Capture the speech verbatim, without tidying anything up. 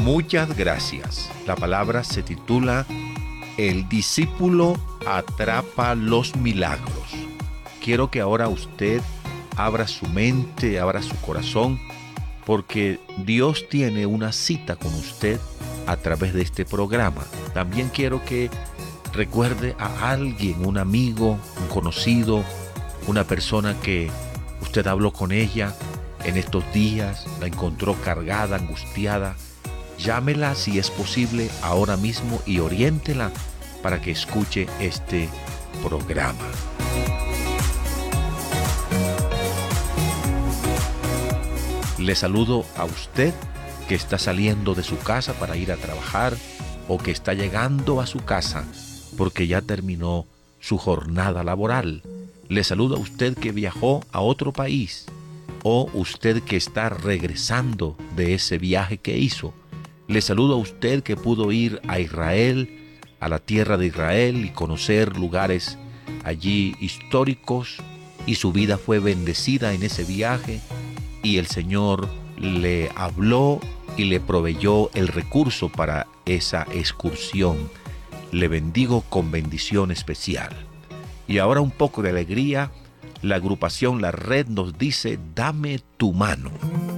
Muchas gracias. La palabra se titula El discípulo atrapa los milagros. Quiero que ahora usted abra su mente, abra su corazón, porque Dios tiene una cita con usted a través de este programa. También quiero que recuerde a alguien, un amigo, un conocido, una persona que usted habló con ella en estos días, la encontró cargada, angustiada. Llámela si es posible ahora mismo y oriéntela para que escuche este programa. Le saludo a usted que está saliendo de su casa para ir a trabajar o que está llegando a su casa porque ya terminó su jornada laboral. Le saludo a usted que viajó a otro país o usted que está regresando de ese viaje que hizo. Le saludo a usted que pudo ir a Israel, a la tierra de Israel y conocer lugares allí históricos y su vida fue bendecida en ese viaje y el Señor le habló y le proveyó el recurso para esa excursión. Le bendigo con bendición especial. Y ahora un poco de alegría. La agrupación La Red nos dice: dame tu mano.